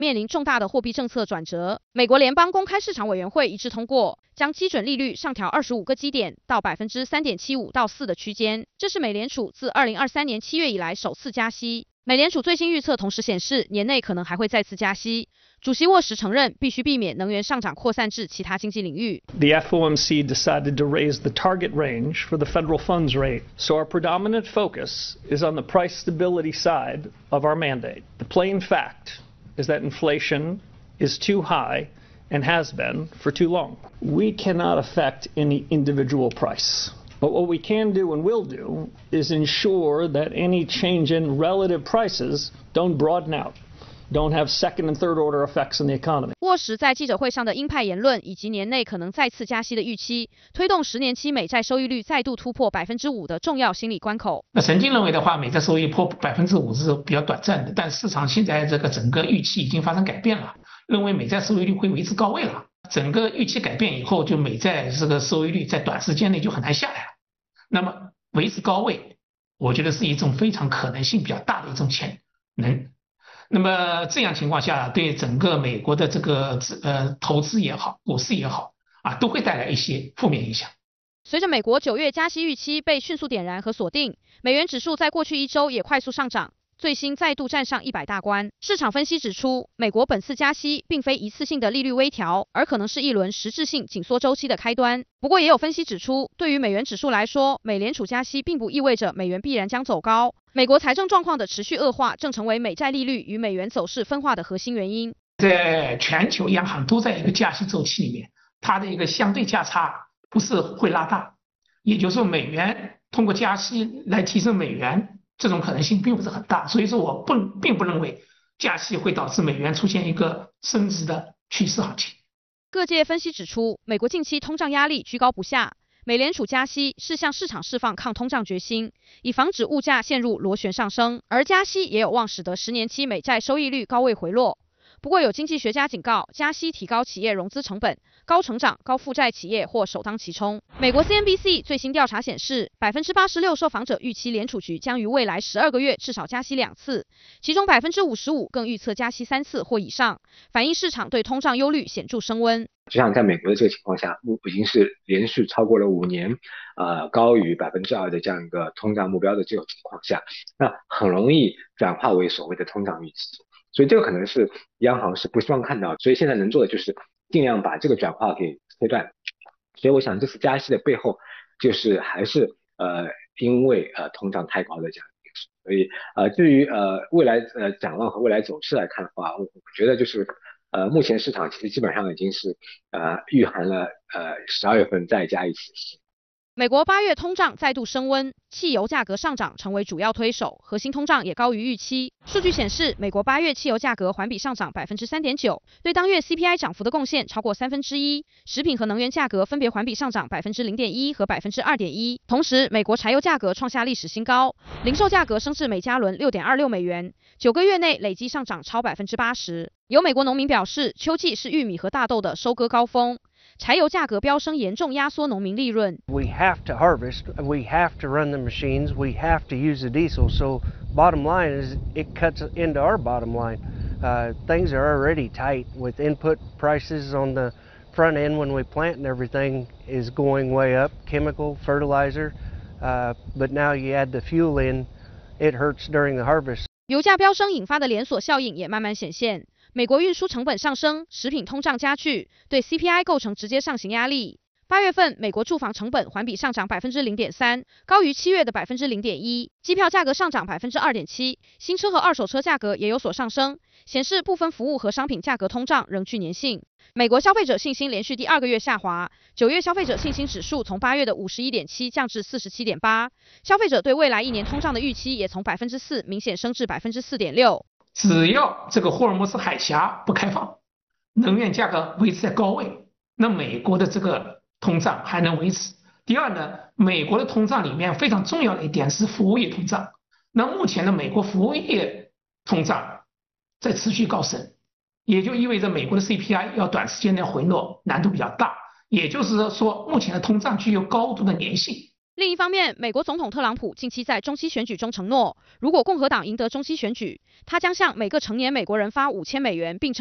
面临重大的货币政策转折。美国联邦公开市场委员会一致通过，将基准利率上调25个基点到 3.75% 到4%的区间，这是美联储自2023年7月以来首次加息。美联储最新预测同时显示，年内可能还会再次加息。主席沃什承认，必须避免能源上涨扩散至其他经济领域。 The FOMC decided to raise the target range for the federal funds rate, so our predominant focus is on the price stability side of our mandate. The plain fact is that inflation is too high and has been for too long. We cannot affect any individual price. But what we can do and will do is ensure that any change in relative prices don't broaden out, don't have second and third order effects in the economy. 沃什在记者会上的鹰派言论以及年内可能再次加息的预期，推动10年期美债收益率再度突破 5% 的重要心理关口。 那曾经认为的话，美债收益破 5% 是比较短暂的，但市场现在这个整个预期已经发生改变了，认为美债收益率会维持高位了。整个预期改变以后，就美债这个收益率在短时间内就很难下来了。那么维持高位，我觉得是一种非常可能性比较大的一种潜能。那么这样情况下，对整个美国的这个投资也好，股市也好都会带来一些负面影响。 随着美国9月加息预期被迅速点燃和锁定，美元指数在过去1周也快速上涨。最新再度站上100大关。市场分析指出，美国本次加息并非一次性的利率微调，而可能是一轮实质性紧缩周期的开端。不过也有分析指出，对于美元指数来说，美联储加息并不意味着美元必然将走高。美国财政状况的持续恶化，正成为美债利率与美元走势分化的核心原因。 在全球央行都在一个加息周期里面，它的一个相对价差不是会拉大，也就是说美元通过加息来提升美元，这种可能性并不是很大，所以说我并不认为加息会导致美元出现一个升值的趋势行情。 各界分析指出，美国近期通胀压力居高不下，美联储加息是向市场释放抗通胀决心，以防止物价陷入螺旋上升，而加息也有望使得10年期美债收益率高位回落。不过有经济学家警告，加息提高企业融资成本，高成长、高负债企业或首当其冲。美国 CNBC 最新调查显示，86%受访者预期联储局将于未来12个月至少加息2次，其中55%更预测加息3次或以上，反映市场对通胀忧虑显著升温。 就像在美国的这个情况下，已经是连续超过了5年，高于2%的这样一个通胀目标的这种情况下，那很容易转化为所谓的通胀预期。所以这个可能是央行是不希望看到，所以现在能做的就是尽量把这个转化给切断。所以我想这次加息的背后，就是还是因为通胀太高的这样一个事。所以至于未来展望和未来走势来看的话，我觉得就是目前市场其实基本上已经是预含了12月份再加一次息。 美国8月通胀再度升温，汽油价格上涨成为主要推手，核心通胀也高于预期。数据显示，美国8月汽油价格环比上涨 3.9%， 对当月 CPI 涨幅的贡献超过1/3。食品和能源价格分别环比上涨 0.1% 和 2.1%。同时，美国柴油价格创下历史新高，零售价格升至每加仑 6.26 美元，9个月内累计上涨超 80%。有美国农民表示，秋季是玉米和大豆的收割高峰。柴油价格飙升严重压缩农民利润。 We have to harvest, we have to run the machines, we have to use the diesel. So bottom line is it cuts into our bottom line. Things are already tight with input prices on the front end when we plant and everything is going way up, chemical, fertilizer. But now you add the fuel in, it hurts during the harvest. 油价飙升引发的连锁效应也慢慢显现。美国运输成本上升，食品通胀加剧，对 CPI 构成直接上行压力。8月份，美国住房成本环比上涨 0.3%， 高于7月的 0.1%。机票价格上涨 2.7%， 新车和二手车价格也有所上升，显示部分服务和商品价格通胀仍具粘性。美国消费者信心连续第2个月下滑，9月消费者信心指数从8月的 51.7 降至 47.8， 消费者对未来1年通胀的预期也从 4% 明显升至 4.6%。 只要这个霍尔木兹海峡不开放，能源价格维持在高位，那美国的这个通胀还能维持。第二呢，美国的通胀里面非常重要的一点是服务业通胀。那目前的美国服务业通胀在持续高升，也就意味着美国的 CPI 要短时间内回落难度比较大，也就是说目前的通胀具有高度的粘性。 另一方面，美国总统特朗普近期在中期选举中承诺，如果共和党赢得中期选举，他将向每个成年美国人发$5000，并